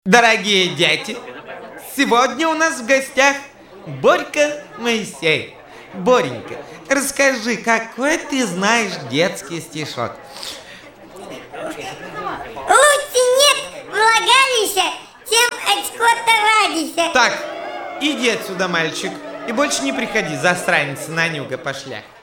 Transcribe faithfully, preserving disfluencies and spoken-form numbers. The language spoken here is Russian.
Дорогие дети, сегодня у нас в гостях Борька Моисей. Боренька, расскажи, какой ты знаешь детский стишок? Лучше нет влагалища, чем очко радися. Так, иди отсюда, мальчик, и больше не приходи, засранец, Нанюга пошляк.